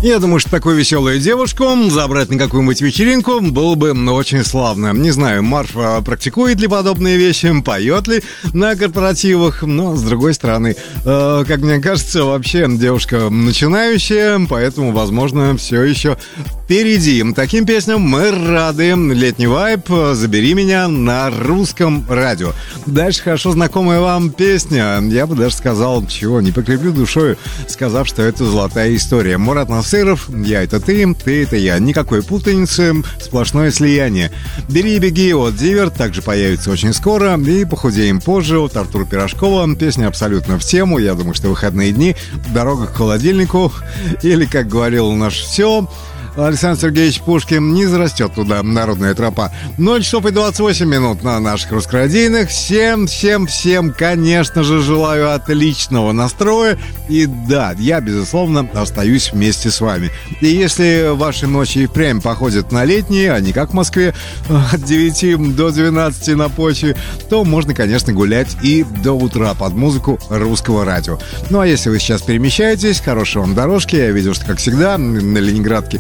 Я думаю, что такую веселую девушку забрать на какую-нибудь вечеринку было бы очень славно. Не знаю, Марфа практикует ли подобные вещи, поет ли на корпоративах, но, с другой стороны, как мне кажется, вообще девушка начинающая, поэтому, возможно, все еще впереди. Таким песням мы рады. Летний вайб «Забери меня» на Русском радио. Дальше хорошо знакомая вам песня. Я бы даже сказал, чего, не покреплю душою, сказав, что это золотая история. Мурат Насыров, «Я это ты это я». Никакой путаницы, сплошное слияние. «Бери и беги» от Зиверт также появится очень скоро. И «Похудеем позже» от Артура Пирожкова. Песня абсолютно в тему. Я думаю, что выходные дни, дорога к холодильнику, или, как говорил наш все, Александр Сергеевич Пушкин, не зарастет туда народная тропа. 0 часов и 28 минут на наших русскорадийных. Всем, конечно же, желаю отличного настроя. И да, я, безусловно, остаюсь вместе с вами. И если ваши ночи и впрямь походят на летние, а не как в Москве от 9 до 12 на почве, то можно, конечно, гулять и до утра под музыку Русского радио. Ну а если вы сейчас перемещаетесь, хорошей вам дорожки. Я видел, что, как всегда, на Ленинградке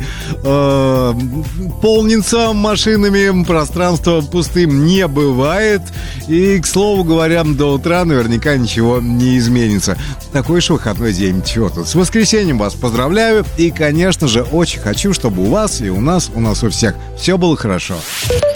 полнится машинами, пространство пустым не бывает. И, к слову говоря, до утра наверняка ничего не изменится. Такой же выходной день. Чего тут? С воскресеньем вас поздравляю. И, конечно же, очень хочу, чтобы у вас и у нас у всех все было хорошо.